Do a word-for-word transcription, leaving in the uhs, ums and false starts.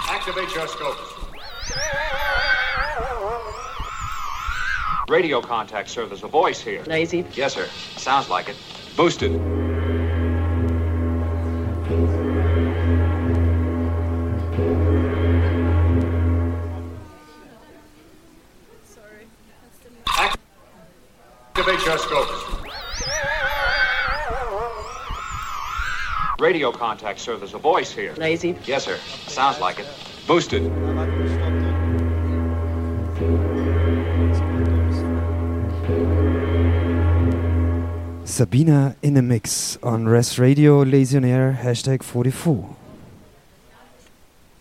Activate your scopes. Radio contact, sir. There's a voice here. Lazy. Yes, sir. Sounds like it. Boosted. Sorry. Activate your scopes. Radio contact, sir. There's a voice here. Lazy. Yes, sir. Sounds like it. Boosted. Sabina in the mix on Res Radio, Lazy on Air, hashtag forty-four.